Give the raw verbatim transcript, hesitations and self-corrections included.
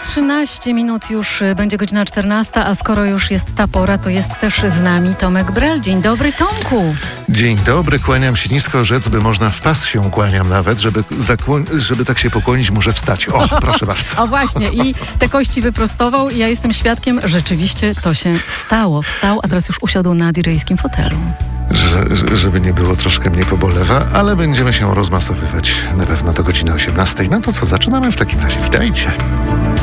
trzynaście minut już będzie godzina czternasta, a skoro już jest ta pora, to jest też z nami Tomek Brel. Dzień dobry, Tomku. Dzień dobry, kłaniam się nisko, rzec by można w pas się kłaniam nawet, żeby, zakło- żeby tak się pokłonić, muszę wstać. O, proszę bardzo. O właśnie, i te kości wyprostował i ja jestem świadkiem, rzeczywiście to się stało. Wstał, a teraz już usiadł na didżejskim fotelu. Że, żeby nie było, troszkę mnie pobolewa, ale będziemy się rozmasowywać na pewno do godziny osiemnastej. No to co, zaczynamy w takim razie. Witajcie.